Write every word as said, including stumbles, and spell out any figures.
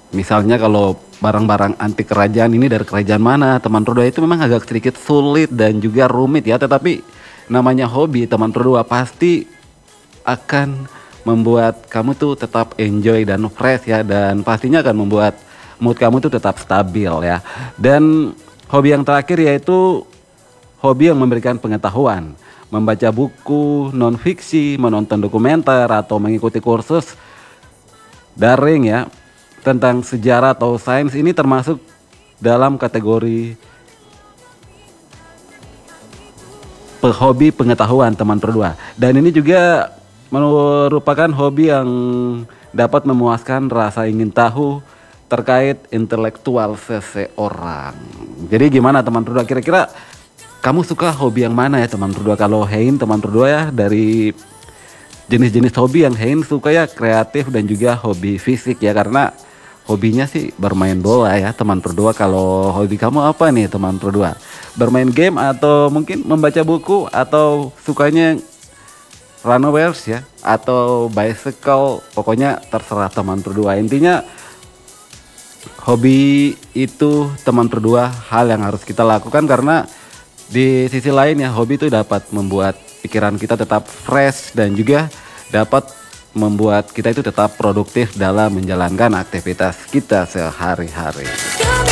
Misalnya kalau barang-barang antik kerajaan ini dari kerajaan mana, teman berdua itu memang agak sedikit sulit dan juga rumit ya. Tetapi namanya hobi teman berdua pasti akan membuat kamu tuh tetap enjoy dan fresh ya. Dan pastinya akan membuat mood kamu tuh tetap stabil ya. Dan hobi yang terakhir yaitu hobi yang memberikan pengetahuan. Membaca buku, non-fiksi, menonton dokumenter, atau mengikuti kursus daring ya tentang sejarah atau sains ini termasuk dalam kategori hobi pengetahuan teman berdua. Dan ini juga merupakan hobi yang dapat memuaskan rasa ingin tahu terkait intelektual seseorang. Jadi gimana teman berdua, kira-kira kamu suka hobi yang mana ya teman berdua? Kalau Hein teman berdua ya, dari jenis-jenis hobi yang Hein suka ya kreatif dan juga hobi fisik ya, karena hobinya sih bermain bola ya teman berdua. Kalau hobi kamu apa nih teman berdua? Bermain game atau mungkin membaca buku, atau sukanya runawares ya, atau bicycle? Pokoknya terserah teman berdua. Intinya hobi itu teman berdua hal yang harus kita lakukan, karena di sisi lain ya hobi itu dapat membuat pikiran kita tetap fresh dan juga dapat membuat kita itu tetap produktif dalam menjalankan aktivitas kita sehari-hari.